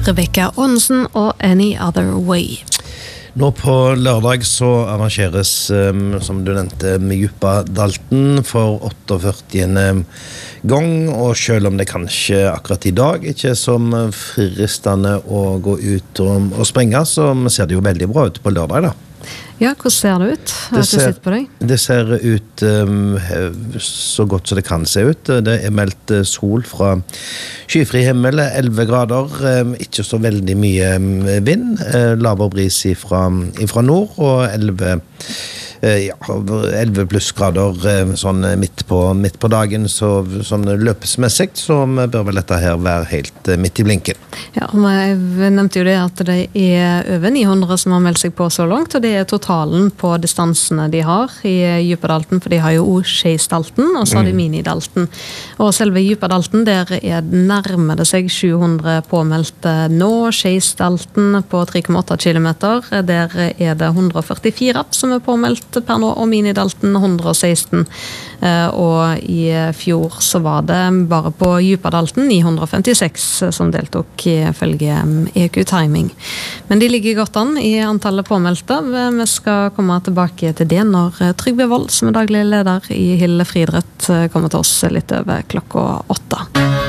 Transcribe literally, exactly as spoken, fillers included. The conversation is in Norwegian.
Rebecca Onsen og Any Other Way. Nå på lørdag så arrangeres, um, som du nevnte, Djupadalten for åttiåtte gang, og selv om det kanskje akkurat i dag ikke er som fristende å gå ut og, og sprenge, så ser det jo veldig bra ut på lørdag da. Ja, hvordan ser det ut? Har Det du sett på deg? det ser ut um, så godt som det kan se ut. Det er meldt eh, sol fra skyfri himmel, elleve grader, eh, ikke så veldig mye eh, vind, eh, lavere bris ifra, ifra nord, og elleve eh, ja, elleve plussgrader eh, sånn midt på, midt på dagen, så sånn løpesmessig, så bør vel dette her være helt eh, midt i blinken. Ja, men jeg nevnte jo det at det er over ni hundre som har meldt seg på så langt, og det er totalen på distansene de har i Djupadalten, for de har jo også Skeisdalten, og så har de Minidalten. Og selve Djupadalten, der er nærmer det seg sju hundre påmeldte nå. Skeisdalten på tre komma åtte kilometer, der er det hundre og førtifire som er påmeldt per nå, og Minidalten hundre og seksten. Og i fjor så var det bare på Djupadalten ni hundre og femtiseks som deltok ifølge E Q Timing. Men de ligger godt an i antallet påmeldte. Vi skal komme tilbake til det når Trygve Wold, som er daglig leder i Hille Friidrett, kommer til oss litt over klokka åtte.